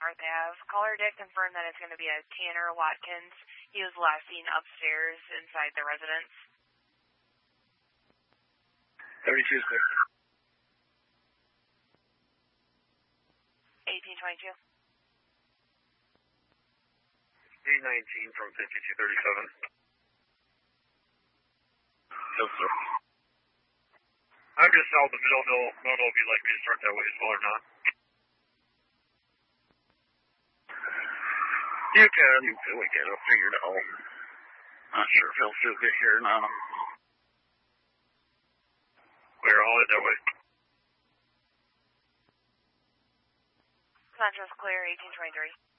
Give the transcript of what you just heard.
North Ave. Caller did confirm that it's going to be a Tanner Watkins. He was last seen upstairs inside the residence. 32 clear. 1822. 319 from 5237. Yes, sir. I'm just out the middle. No, if you'd like me to start that way as well or not. You can. We can. I'll figure it out. Not sure if he'll still get here or not. We're all in that way. Central's clear, 1823.